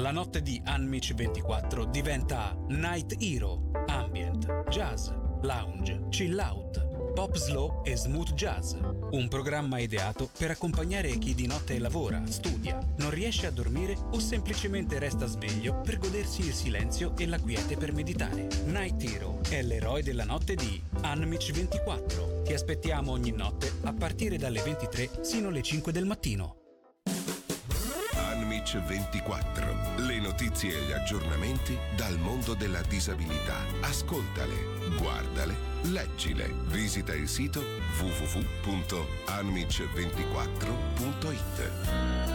la notte di Unmich 24 diventa Night Hero, ambient, jazz, lounge, chill out, pop slow e smooth jazz. Un programma ideato per accompagnare chi di notte lavora, studia, non riesce a dormire o semplicemente resta sveglio per godersi il silenzio e la quiete per meditare. Night Hero è l'eroe della notte di Unmich 24. Ti aspettiamo ogni notte a partire dalle 23 sino alle 5 del mattino. Unmich 24. Le notizie e gli aggiornamenti dal mondo della disabilità. Ascoltale, guardale, leggile. Visita il sito www.unmich24.it.